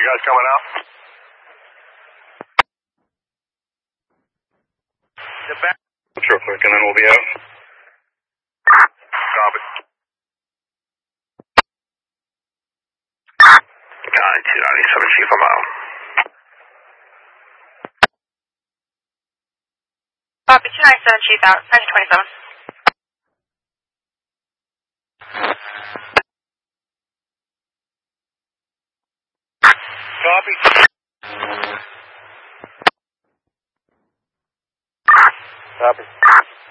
You guys coming out? The back. Real quick, and then we'll be out. Copy. Got it, 297 Chief, I'm out. Copy, 297 Chief out, 927. Copy. Copy.